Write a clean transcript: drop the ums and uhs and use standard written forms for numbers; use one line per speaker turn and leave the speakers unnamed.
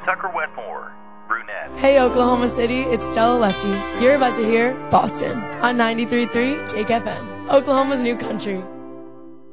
Tucker Wetmore, brunette.
Hey Oklahoma City, it's Stella Lefty. You're about to hear Boston on 93.3 Take FM, Oklahoma's new country.